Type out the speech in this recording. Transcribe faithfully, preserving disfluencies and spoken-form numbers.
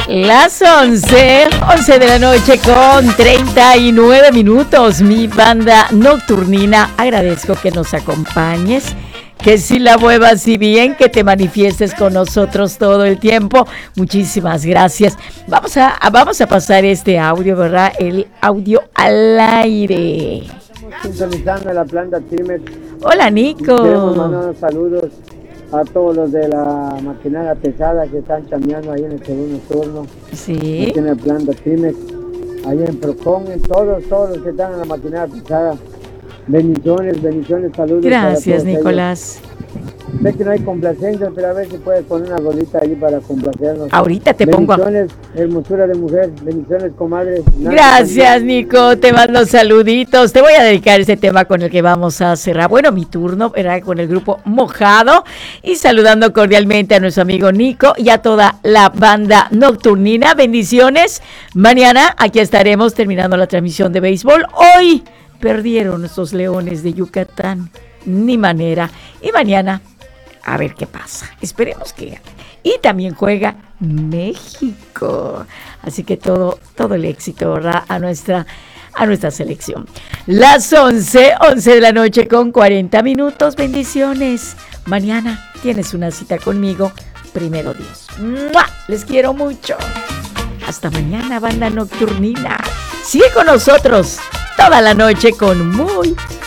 Las once, once de la noche con treinta y nueve minutos, mi banda nocturnina. Agradezco que nos acompañes, que si la muevas y bien, que te manifiestes con nosotros todo el tiempo. Muchísimas gracias. Vamos a, vamos a pasar este audio, ¿verdad? El audio al aire. Estamos sintonizando en la planta Timex. Hola, Nico. Queremos mandar saludos a todos los de la maquinaria pesada que están chambeando ahí en el segundo turno. Sí. Aquí en la planta Timex, ahí en Procon, en todos, todos los que están en la maquinaria pesada. Bendiciones, bendiciones, saludos. Gracias, Nicolás. Ellos. Sé que no hay complacencia, pero a ver si puedes poner una rolita ahí para complacernos. Ahorita te pongo. Bendiciones, hermosura de mujer. Bendiciones, comadre. Gracias, Nico. Te mando saluditos. Te voy a dedicar este tema con el que vamos a cerrar. Bueno, mi turno era con el grupo Mojado. Y saludando cordialmente a nuestro amigo Nico y a toda la banda nocturnina. Bendiciones. Mañana aquí estaremos terminando la transmisión de béisbol. Hoy perdieron esos Leones de Yucatán. Ni manera. Y mañana, a ver qué pasa. Esperemos que gane. Y también juega México. Así que todo, todo el éxito, ¿verdad? A nuestra, a nuestra selección. Las once, once de la noche con cuarenta minutos. Bendiciones. Mañana tienes una cita conmigo. Primero Dios. ¡Mua! Les quiero mucho. Hasta mañana, banda nocturnina. Sigue con nosotros toda la noche con muy